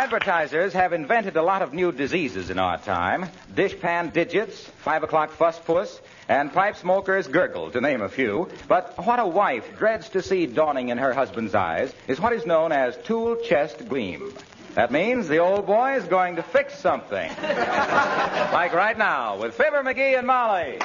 Advertisers have invented a lot of new diseases in our time. Dishpan digits, 5 o'clock fuss puss, and pipe smokers gurgle, to name a few. But what a wife dreads to see dawning in her husband's eyes is what is known as tool chest gleam. That means the old boy is going to fix something. Like right now with Fibber, McGee, and Molly.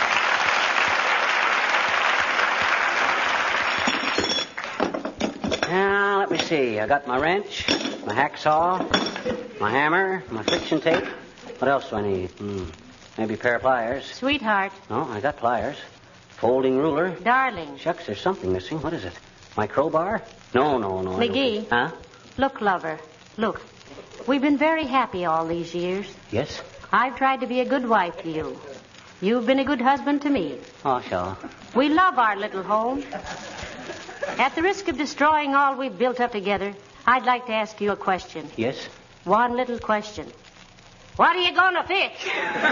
Now, let me see. I got my wrench, my hacksaw, my hammer, my friction tape. What else do I need? Maybe a pair of pliers. Sweetheart. Oh, I got pliers. Folding ruler. Darling. Shucks, there's something missing. What is it? My crowbar? No. McGee. Huh? Look, lover. Look. We've been very happy all these years. Yes? I've tried to be a good wife to you. You've been a good husband to me. Oh, sure. We love our little home. At the risk of destroying all we've built up together, I'd like to ask you a question. Yes? One little question. What are you going to fix?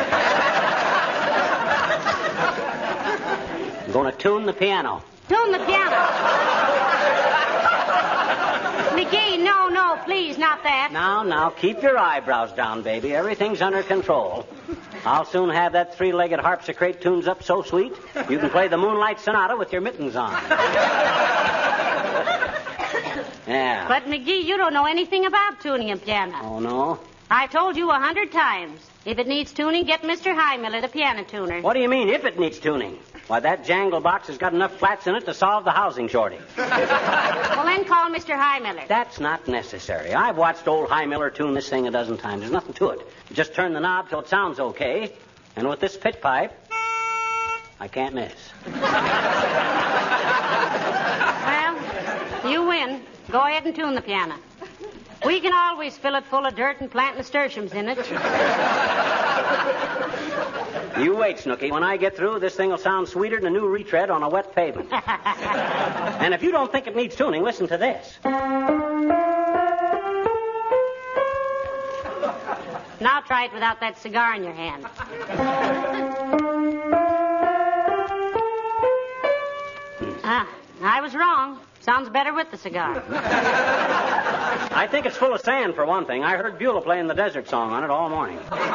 I'm going to tune the piano. Tune the piano. McGee, no, please, not that. Now, keep your eyebrows down, baby. Everything's under control. I'll soon have that three-legged harpsichord tuned up so sweet, you can play the Moonlight Sonata with your mittens on. Yeah. But, McGee, you don't know anything about tuning a piano. Oh, no? I told you 100 times. If it needs tuning, get Mr. Highmiller, the piano tuner. What do you mean, if it needs tuning? Why, that jangle box has got enough flats in it to solve the housing shortage. Well, then call Mr. Highmiller. That's not necessary. I've watched old Highmiller tune this thing a dozen times. There's nothing to it. You just turn the knob till it sounds okay, and with this pit pipe, I can't miss. Well, you win. Go ahead and tune the piano. We can always fill it full of dirt and plant nasturtiums in it. You wait, Snooky. When I get through, this thing will sound sweeter than a new retread on a wet pavement. And if you don't think it needs tuning, listen to this. Now try it without that cigar in your hand. I was wrong. Sounds better with the cigar. I think it's full of sand, for one thing. I heard Beulah playing the desert song on it all morning.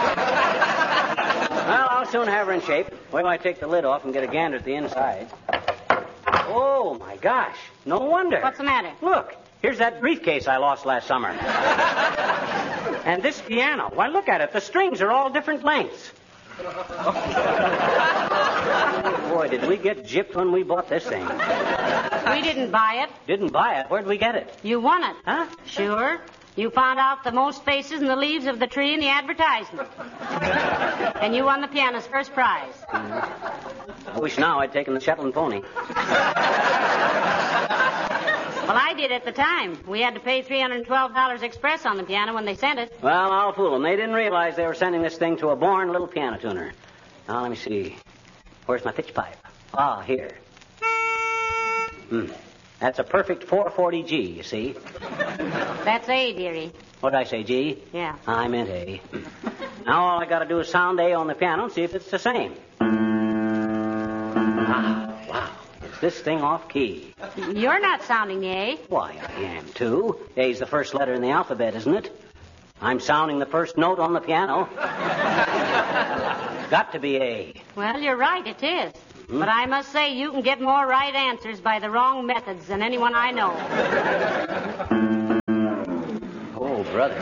Well, I'll soon have her in shape. Wait till I take the lid off and get a gander at the inside. Oh, my gosh. No wonder. What's the matter? Look, here's that briefcase I lost last summer. And this piano. Why, look at it. The strings are all different lengths. Boy, did we get gypped when we bought this thing. We didn't buy it. Didn't buy it? Where'd we get it? You won it. Huh? Sure. You found out the most faces in the leaves of the tree in the advertisement. And you won the piano's first prize. I wish now I'd taken the Shetland pony. Well, I did at the time. We had to pay $312 express on the piano when they sent it. Well, I'll fool them. They didn't realize they were sending this thing to a born little piano tuner. Now, let me see. Where's my pitch pipe? Ah, here. That's a perfect 440G, you see. That's A, dearie. What did I say, G? Yeah. I meant A. Now all I got to do is sound A on the piano and see if it's the same. Wow. Is this thing off key? You're not sounding the A. Why, I am, too. A's the first letter in the alphabet, isn't it? I'm sounding the first note on the piano. It's got to be A. Well, you're right, it is. But I must say, you can get more right answers by the wrong methods than anyone I know. Oh, brother.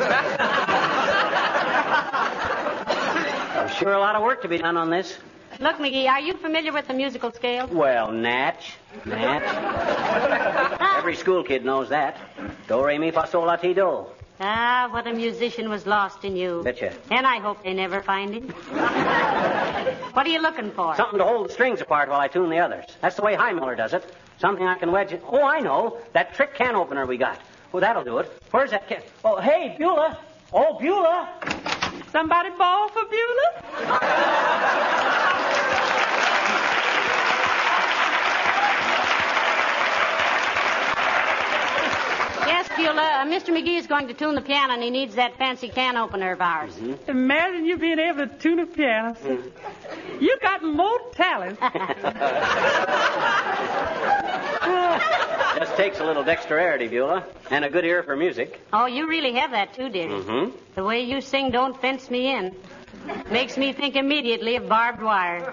There's sure a lot of work to be done on this. Look, McGee, are you familiar with the musical scale? Well, Natch. Every school kid knows that. Do, re, mi, fa, sol, la, ti, do. Ah, what a musician was lost in you. Betcha. And I hope they never find him. What are you looking for? Something to hold the strings apart while I tune the others. That's the way Highmiller does it. Something I can wedge it. Oh, I know. That trick can opener we got. Oh, that'll do it. Where's that can? Oh, hey, Beulah. Oh, Beulah. Somebody bawl for Beulah? Yes, Beulah. Mr. McGee is going to tune the piano, and he needs that fancy can opener of ours. Imagine you being able to tune a piano. You got more talent. Just takes a little dexterity, Beulah, and a good ear for music. Oh, you really have that too, dear. Mm-hmm. The way you sing Don't Fence Me In makes me think immediately of barbed wire.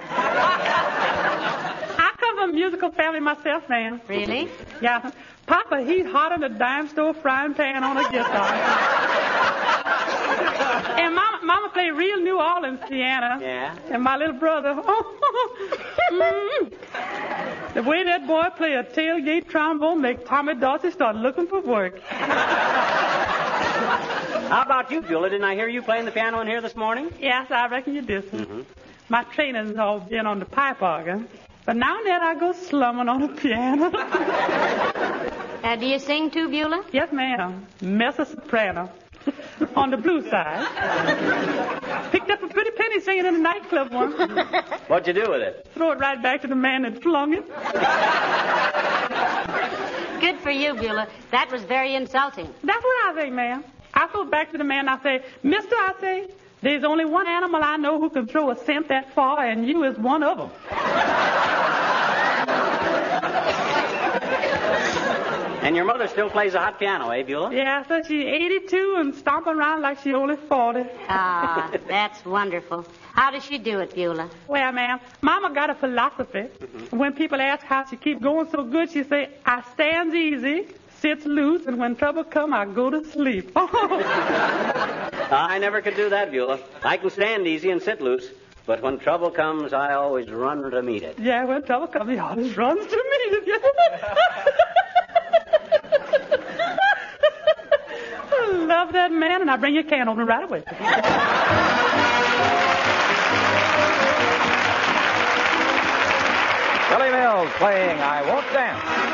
I come from a musical family myself, ma'am. Really? Yeah. Papa, he's hot on a dime store frying pan on a guitar. And Mama played real New Orleans piano. Yeah. And my little brother, the way that boy play a tailgate trombone make Tommy Dorsey start looking for work. How about you, Beulah? Didn't I hear you playing the piano in here this morning? Yes, I reckon you did. Mm-hmm. My training's all been on the pipe organ. But now and then I go slumming on the piano. Do you sing too, Beulah? Yes, ma'am. Mezzo-soprano. On the blue side. Picked up a pretty penny singing in a nightclub once. What'd you do with it? Throw it right back to the man that flung it. Good for you, Beulah. That was very insulting. That's what I say, ma'am. I throw it back to the man and I say, Mister, I say, there's only one animal I know who can throw a cent that far, and you is one of them. And your mother still plays a hot piano, eh, Beulah? Yeah, so she's 82 and stomping around like she's only 40. Ah, that's wonderful. How does she do it, Beulah? Well, ma'am, Mama got a philosophy. Mm-hmm. When people ask how she keep going so good, she say, I stands easy, sits loose, and when trouble come, I go to sleep. I never could do that, Beulah. I can stand easy and sit loose, but when trouble comes, I always run to meet it. Yeah, when trouble comes, he always runs to meet it. I love that man, and I bring you a can over right away. Billy Mills playing I Won't Dance.